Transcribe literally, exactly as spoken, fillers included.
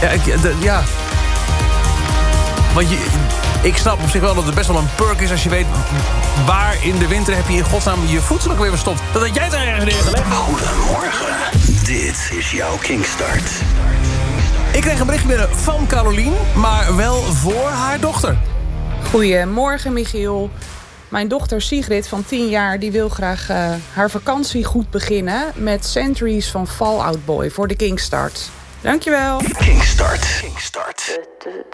Ja, ik, de, ja. Want je, ik snap op zich wel dat het best wel een perk is... als je weet waar in de winter heb je in godsnaam je voedsel ook weer verstopt. Dat had jij het ergens neergelegd. Goedemorgen. Dit is jouw Kingstart. Ik kreeg een bericht binnen van Carolien, maar wel voor haar dochter. Goedemorgen, Michiel. Mijn dochter Sigrid van tien jaar die wil graag uh, haar vakantie goed beginnen... met Centuries van Fall Out Boy voor de Kingstart. Dankjewel. Kingstart. Kingstart.